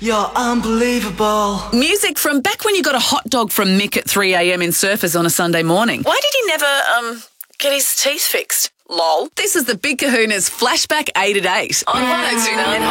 You're unbelievable. Music from back when you got a hot dog from Mick at 3 a.m. in Surfers on a Sunday morning. Why did he never, get his teeth fixed? Lol. This is the Big Kahuna's Flashback 8 at 8 On 102.9